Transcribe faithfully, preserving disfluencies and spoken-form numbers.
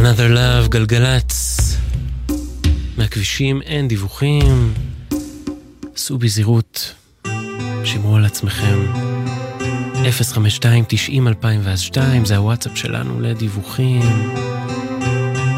Another Love, גלגלץ. מהכבישים אין דיווחים. סעו בזהירות. שמרו על עצמכם. אפס חמש שתיים תשעים אלפיים ושתיים זה הוואטסאפ שלנו לדיווחים.